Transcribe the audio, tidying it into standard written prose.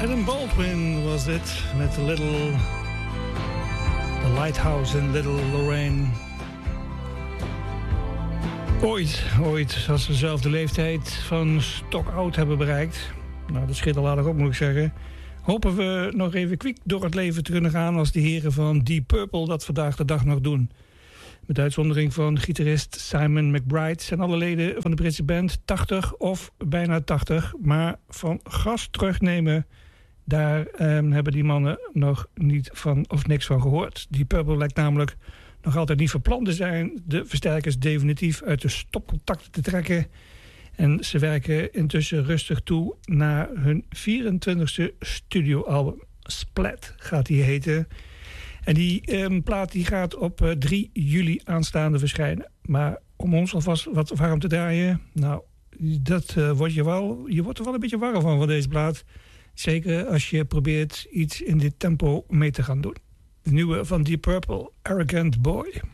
Adam Baldwin was dit met The Lighthouse in Little Lorraine. Ooit, als we zelf de leeftijd van stokoud hebben bereikt. Nou, dat schiet al aardig op, moet ik zeggen. Hopen we nog even kwik door het leven te kunnen gaan als de heren van Deep Purple dat vandaag de dag nog doen. Met uitzondering van gitarist Simon McBride zijn alle leden van de Britse band 80 of bijna 80. Maar van gas terugnemen, daar hebben die mannen nog niet van of niks van gehoord. Deep Purple lijkt namelijk nog altijd niet van plan te zijn de versterkers definitief uit de stopcontacten te trekken. En ze werken intussen rustig toe naar hun 24e studioalbum. Splat gaat die heten. En die plaat die gaat op 3 juli aanstaande verschijnen. Maar om ons alvast wat warm te draaien, nou, je wordt er wel een beetje warm van deze plaat. Zeker als je probeert iets in dit tempo mee te gaan doen. De nieuwe van Deep Purple, Arrogant Boy.